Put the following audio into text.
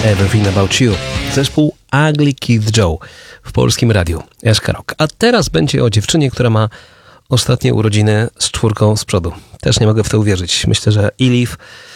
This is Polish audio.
Everything About You. Zespół Ugly Kid Joe w polskim radiu SK Rock. A teraz będzie o dziewczynie, która ma ostatnie urodziny z 4 z przodu. Też nie mogę w to uwierzyć. Myślę, że Elif